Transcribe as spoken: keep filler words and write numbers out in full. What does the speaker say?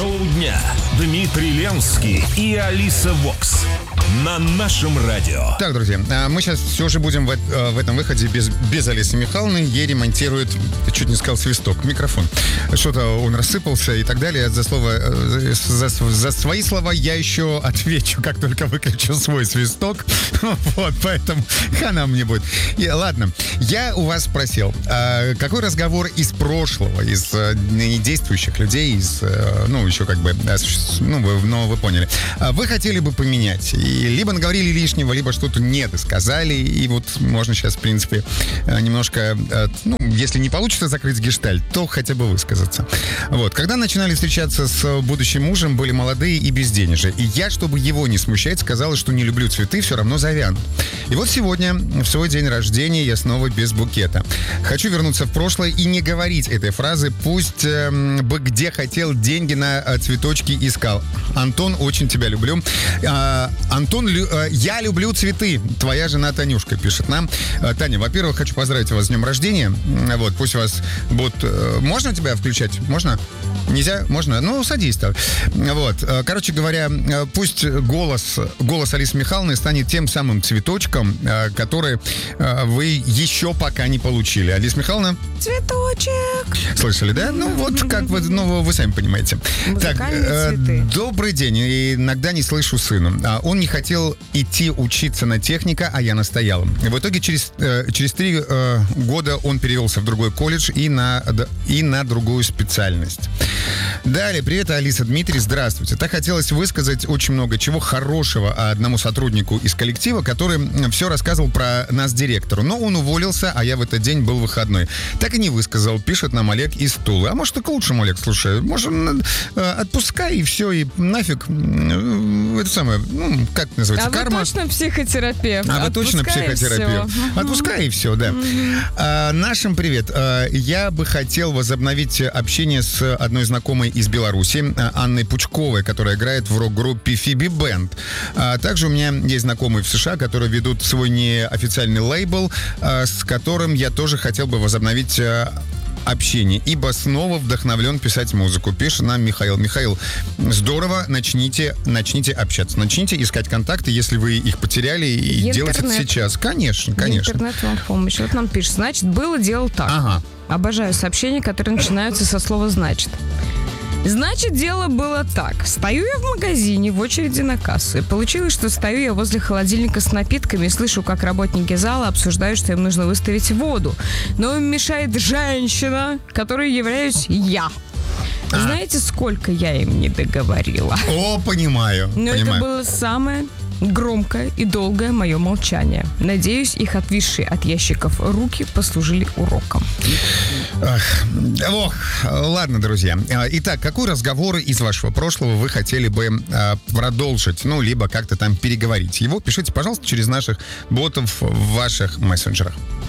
Шоу дня. Дмитрий Ленский и Алиса Вокс. На нашем радио. Так, друзья, мы сейчас все же будем в, в этом выходе без, без Алисы Михайловны. Ей ремонтирует, чуть не сказал, свисток, микрофон. Что-то он рассыпался и так далее. За, слово, за, за свои слова я еще отвечу, как только выключу свой свисток. Вот, поэтому хана мне будет. И, ладно, я у вас спросил, какой разговор из прошлого, из недействующих людей, из, ну, еще как бы, ну, вы, ну, вы поняли, вы хотели бы поменять? И либо наговорили лишнего, либо что-то не досказали. И вот можно сейчас, в принципе, немножко, ну, если не получится закрыть гештальт, то хотя бы высказаться. Вот. Когда начинали встречаться с будущим мужем, были молодые и безденежные. И я, чтобы его не смущать, сказала, что не люблю цветы, все равно завянут. И вот сегодня, в свой день рождения, я снова без букета. Хочу вернуться в прошлое и не говорить этой фразы. Пусть э, бы где хотел, деньги на э, цветочки искал. Антон, очень тебя люблю. А, Антон, лю, э, я люблю цветы. Твоя жена Танюшка пишет нам. Э, Таня, во-первых, хочу поздравить вас с днем рождения. Вот, пусть у вас будут... Э, можно тебя включать? Можно? Нельзя? Можно? Ну, садись так. Вот. Короче говоря, пусть голос, голос Алисы Михайловны станет тем самым цветочком, который вы еще пока не получили. Алиса Михайловна? Цветочек. Слышали, да? Ну, вот как вы, ну, вы сами понимаете. Так, э, добрый день. Иногда не слышу сына. Он не хотел идти учиться на техника, а я настоял. В итоге через, через три года он перевелся в другой колледж и на, и на другую специальность. Далее, привет, Алиса, Дмитрий, здравствуйте. Так хотелось высказать очень много чего хорошего одному сотруднику из коллектива, который все рассказывал про нас директору. Но он уволился, а я в этот день был выходной. Так и не высказал, пишет нам Олег из Тулы. А может, и к лучшему, Олег, слушай. Может, отпускай и все, и нафиг. Это самое, ну, как называется, а карма. А вы точно психотерапевт? А вы точно психотерапевт? Отпускай и все, да. А, нашим привет. А, я бы хотел возобновить общение с одной знакомой из Беларуси, Анной Пучковой, которая играет в рок-группе Phoebe Band. А также у меня есть знакомые в США, которые ведут свой неофициальный лейбл, а, с которым я тоже хотел бы возобновить а, общение, ибо снова вдохновлен писать музыку. Пишет нам Михаил. Михаил, здорово, начните, начните общаться. Начните искать контакты, если вы их потеряли, и интернет. Делать это сейчас. Конечно, конечно. Интернет вам в помощь. Вот нам пишет, значит, было дело так. Ага. Обожаю сообщения, которые начинаются со слова «значит». Значит, дело было так. Стою я в магазине в очереди на кассу. И получилось, что стою я возле холодильника с напитками и слышу, как работники зала обсуждают, что им нужно выставить воду. Но им мешает женщина, которой являюсь я. А. Знаете, сколько я им не договорила? О, понимаю. Но понимаю. это было самое громкое и долгое мое молчание. Надеюсь, их отвисшие от ящиков руки послужили уроком. Ах, ох, ладно, друзья. Итак, какой разговор из вашего прошлого вы хотели бы а, продолжить, ну, либо как-то там переговорить? Его пишите, пожалуйста, через наших ботов в ваших мессенджерах.